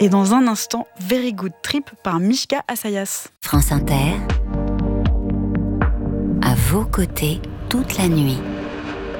Et dans un instant, Very Good Trip par Mishka Assayas. France Inter, à vos côtés toute la nuit.